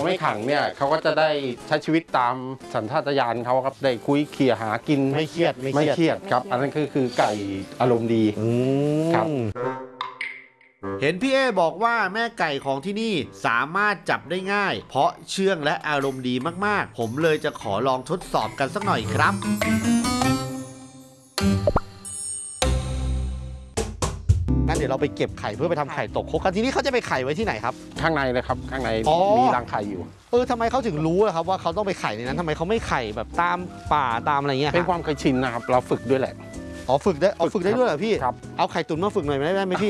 ไม่ขังเนี่ยเขาก็จะได้ใช้ชีวิตตามสัญชาตญาณเขาครับได้คุยเขี่ยหากินไม่เครียดครับอันนั้นคือไก่อารมณ์ดีครับเห็นพี่เอบอกว่าแม่ไก่ของที่นี่สามารถจับได้ง่ายเพราะเชื่องและอารมณ์ดีมากๆผมเลยจะขอลองทดสอบกันสักหน่อยครับงั้นเดี๋ยวเราไปเก็บไข่เพื่อไปทำไข่ตกครกกันทีนี้เขาจะไปไข่ไว้ที่ไหนครับข้างในเลยครับข้างในมีรังไข่อยู่ทำไมเขาถึงรู้ล่ะครับว่าเขาต้องไปไข่ในนั้นทำไมเขาไม่ไข่แบบตามป่าตามอะไรเงี้ยเป็นความเคยชินนะครับเราฝึกด้วยแหละฝึกได้ด้วยเหรอพี่ครับเอาไข่ตุ๋นมาฝึกหน่อยได้ไหมพี่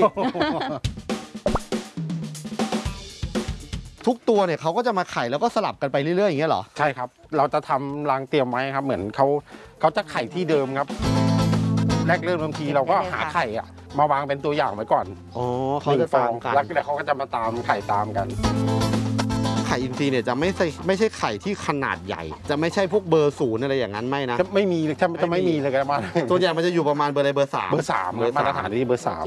ทุกตัวเนี่ยเขาก็จะมาไข่แล้วก็สลับกันไปเรื่อยๆอย่างเงี้ยเหรอใช่ครับเราจะทำรังเตรียมไว้ครับเหมือนเขาจะไข่ที่เดิมครับแรกเริ่มบางทีเราก็หาไข่อะมาวางเป็นตัวอย่างไว้ก่อนเขาจะตามกันแล้วเขาก็จะมาตามไข่ตามกันไข่อินทรีเนี่ยจะไม่ใช่ไข่ที่ขนาดใหญ่จะไม่ใช่พวกเบอร์0อะไรอย่างนั้นไม่นะจะไม่มีเลยกันมาตัวใหญ่มันจะอยู่ประมาณเบอร์อะไรเบอร์3 มาตรฐานที่เบอร์3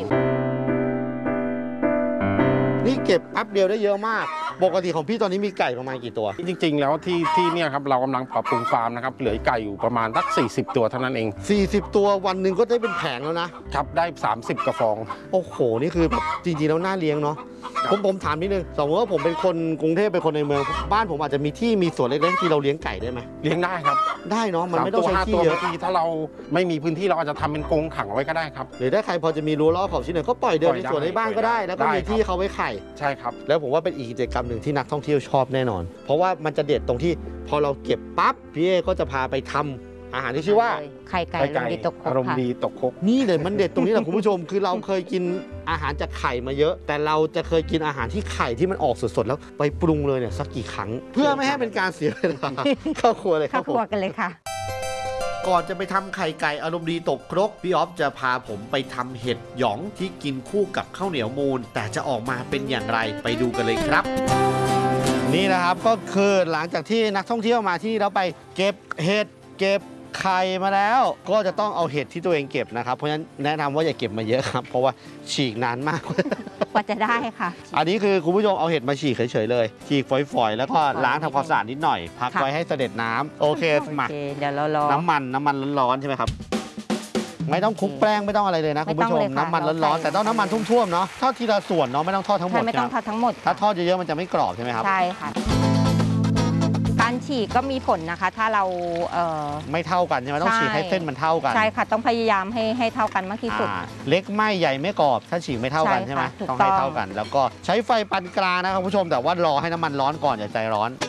นี่เก็บแป๊บเดียวได้เยอะมากปกติของพี่ตอนนี้มีไก่ประมาณกี่ตัวจริงๆแล้วที่เนี่ยครับเรากำลังปรับปรุงฟาร์มนะครับเหลือไก่อยู่ประมาณสัก40ตัวเท่านั้นเอง 40ตัววันหนึ่งก็ได้เป็นแผงแล้วนะครับได้30กระฟองโอ้โหนี่คือแบบจริงๆแล้วน่าเลี้ยงเนาะผมถามนิดนึงสมมติว่าผมเป็นคนกรุงเทพเป็นคนในเมืองบ้านผมอาจจะมีที่มีสวนเล็กๆที่เราเลี้ยงไก่ได้ไหมเลี้ยงได้ครับได้เนาะมันไม่ต้องใช้ที่เยอะถ้าเราไม่มีพื้นที่เราอาจจะทำเป็นกรงขังไว้ก็ได้ครับหรือถ้าใครพอจะมีรั้วรอบขอบชิดหน่อยก็ปล่อยเดินในสวนในบ้านก็ได้แล้วก็มีที่เขาไว้ไข่ใช่ครับแล้วผมว่าเป็นอีกกิจกรรมหนึ่งที่นักท่องเที่ยวชอบแน่นอนเพราะว่ามันจะเด็ดตรงที่พอเราเก็บปั๊บพี่เอก็จะพาไปทำอาหารที่ชื่อว่าไข่ไก่อารมณ์ดีตกครกนี่เลยมันเด็ดตรงนี้แหละคุณผู้ชมคือเราเคยกินอาหารจากไข่มาเยอะแต่เราจะเคยกินอาหารที่ไข่ที่มันออกสดๆแล้วไปปรุงเลยเนี่ยสักกี่ครั้งเพื่อไม่ให้เป็นการเสียเวลาเข้าครัวเลยเข้าครัวกันเลยค่ะก่อนจะไปทำไข่ไก่อารมณ์ดีตกครกพี่ออฟจะพาผมไปทำเห็ดหยองที่กินคู่กับข้าวเหนียวมูนแต่จะออกมาเป็นอย่างไรไปดูกันเลยครับนี่นะครับก็คือหลังจากที่นักท่องเที่ยวมาที่แล้วไปเก็บเห็ดเก็บไข่มาแล้วก็จะต้องเอาเห็ดที่ตัวเองเก็บนะครับเพราะฉะนั้นแนะนำว่าอย่าเก็บมาเยอะครับเพราะว่าฉีกนานมากกว่าจะได้ค่ะอันนี้คือคุณผู้ชมเอาเห็ดมาฉีกเฉยๆเลยฉีกฝอยๆแล้วก็ล้างทำความสะอาดนิดหน่อยพักไว้ให้เสด็จน้ำโอเคมาเดี๋ยวเรารอน้ำมันร้อนๆใช่ไหมครับไม่ต้องคลุกแป้งไม่ต้องอะไรเลยนะคุณผู้ชมน้ำมันร้อนๆแต่ต้องน้ำมันท่วมๆเนาะทอดทีละส่วนเนาะไม่ต้องทอดทั้งหมดไม่ต้องทอดทั้งหมดถ้าทอดเยอะๆมันจะไม่กรอบใช่ไหมครับใช่ค่ะการฉีกก็มีผลนะคะถ้าเราไม่เท่ากันใช่ไหมต้องฉีกให้เส้นมันเท่ากันใช่ค่ะต้องพยายามให้เท่ากันมากที่สุดเล็กไม่ใหญ่ไม่กรอบถ้าฉีกไม่เท่ากันใช่ไหมต้องให้เท่ากันแล้วก็ใช้ไฟปานกลางนะครับคุณผู้ชมแต่ว่ารอให้น้ำมันร้อนก่อนอย่าใจร้อน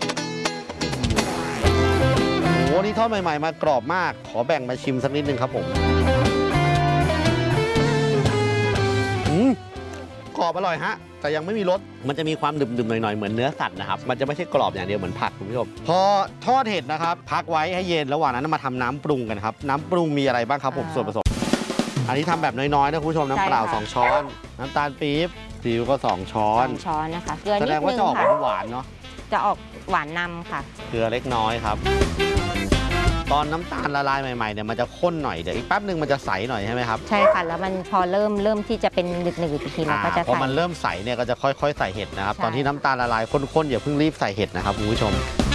โอ้นี่ทอดใหม่ๆมากรอบมากขอแบ่งมาชิมสักนิดนึงครับผมกรอบอร่อยฮะแต่ยังไม่มีรสมันจะมีความดึมๆหน่อยๆเหมือนเนื้อสัตว์นะครับมันจะไม่ใช่กรอบอย่างเดียวเหมือนผัดคุณผู้ชมพอทอดเห็ดนะครับพักไว้ให้เย็นระหว่างนั้นมาทำน้ำปรุงกันครับน้ำปรุงมีอะไรบ้างครับผมส่วนผสมอันนี้ทำแบบน้อยๆนะคุณผู้ชมน้ำเปล่า2ช้อนน้ำตาลปี๊บซีอิ๊วก็2ช้อนนะคะเกลือนิดนึงแสดงว่าจะออกหวานเนาะจะออกหวานนำค่ะเกลือเล็กน้อยครับตอนน้ำตาลละลายใหม่ๆเนี่ยมันจะข้นหน่อยเดี๋ยวอีกแป๊บนึงมันจะใสหน่อยใช่ไหมครับใช่ค่ะแล้วมันพอเริ่มที่จะเป็นหนึบๆอีกทีมันก็จะพอมันเริ่มใสเนี่ยก็จะค่อยๆใส่เห็ดนะครับตอนที่น้ำตาลละลายข้นๆอย่าเพิ่งรีบใส่เห็ดนะครับคุณผู้ชม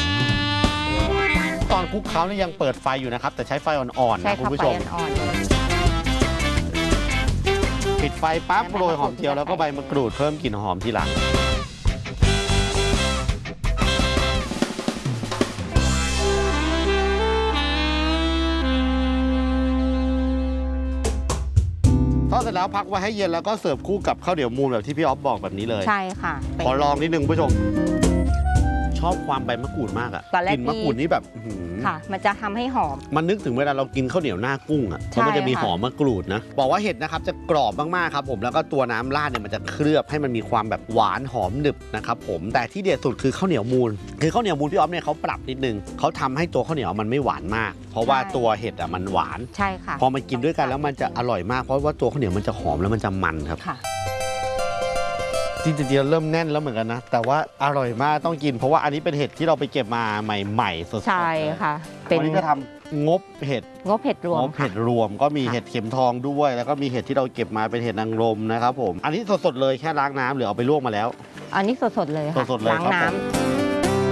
ตอนคลุกเคล้านี่ยังเปิดไฟอยู่นะครับแต่ใช้ไฟอ่อนๆนะคุณผู้ชมปิดไฟปั๊บโรยหอมเจียวแล้วก็ใบมะกรูดเพิ่มกลิ่นหอมทีหลังทอดเสร็จแล้วพักไว้ให้เย็นแล้วก็เสิร์ฟคู่กับข้าวเหนียวมูนแบบที่พี่ออฟบอกแบบนี้เลยใช่ค่ะขอลองนิดนึงผู้ชมชอบความใบมะกรูดมากอ่ะกลิ่นมะกรูดนี่แบบค่ะมันจะทำให้หอมมันนึกถึงเวลาเรากินข้าวเหนียวหน้ากุ้งอ่ะเพราะมันจะมีหอมมะกรูดนะบอกว่าเห็ดนะครับจะกรอบมากๆครับผมแล้วก็ตัวน้ำราดเนี่ยมันจะเคลือบให้มันมีความแบบหวานหอมหนึบนะครับผมแต่ที่เด็ดสุดคือข้าวเหนียวมูนคือข้าวเหนียวมูนพี่ออฟเนี่ยเขาปรับนิดนึงเขาทำให้ตัวข้าวเหนียวมันไม่หวานมากเพราะว่าตัวเห็ดอ่ะมันหวานใช่ค่ะพอมันกินด้วยกันแล้วมันจะอร่อยมากเพราะว่าตัวข้าวเหนียวมันจะหอมแล้วมันจะมันครับจริงๆเริ่มแน่นแล้วเหมือนกันนะแต่ว่าอร่อยมากต้องกินเพราะว่าอันนี้เป็นเห็ดที่เราไปเก็บมาใหม่ๆสดๆใช่ค่ะวันนี้จะทำงบเห็ดรวมก็มีเห็ดเข็มทองด้วยแล้วก็มีเห็ดที่เราเก็บมาเป็นเห็ดนางรมนะครับผมอันนี้สดๆเลยแค่ล้างน้ำหรือเอาไปลวกมาแล้วอันนี้สดๆเลยค่ะล้างน้ำ